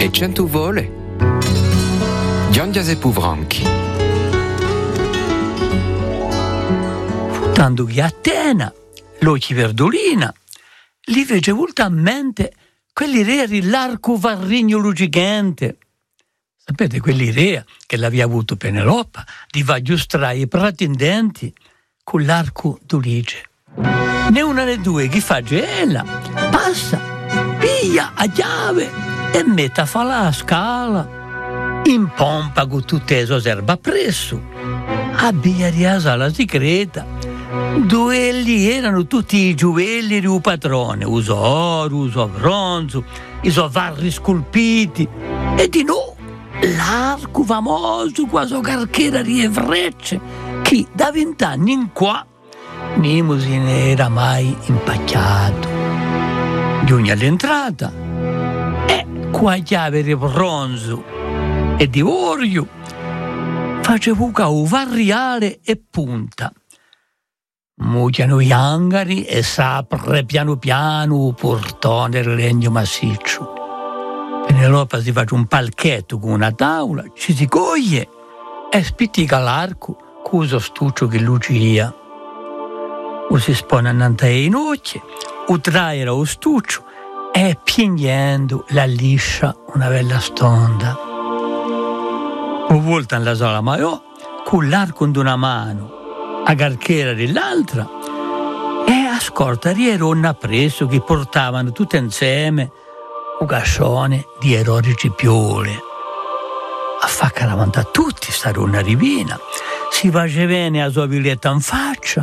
e 100 vole. Giondias e Puvronchi. Tanto che a Atena, l'occhi verdolina, li fece volutamente quell'idea l'arco varrigno gigante. Sapete quell'idea che l'aveva avuto Penelope di aggiustare i pretendenti con l'arco d'Ulice. Né una né due chi fa ella, passa, piglia a chiave e mette a fare la scala. In pompa con tutte le serba presso, abbia di la sala segreta, dove lì erano tutti i gioielli di un patrone, uso oro, uso bronzo, i suoi vari scolpiti, e di no, l'arco famoso, quasi carchiera di frecce, che da 20 anni in qua Nemo se ne era mai impacchiato. Giugno all'entrata, e qua chiave di bronzo e di orio, facevo un varriale e punta. Mucchiano gli angari e s'apre piano piano un portone di legno massiccio. Penelope si fa un palchetto con una tavola, ci si coglie e spittica l'arco con uso stuccio che lucia. O si spone annanti ai ginocchi, o trae lo stuccio e piangendo la liscia una bella stonda. O volta alla sola maiò con l'arco in una mano, a carchiera dell'altra, e ascolta rieronna preso che portavano tutte insieme un cascione di eroici piole. A fa caravanta tutti sta ronna rivina, si face bene a sua villetta in faccia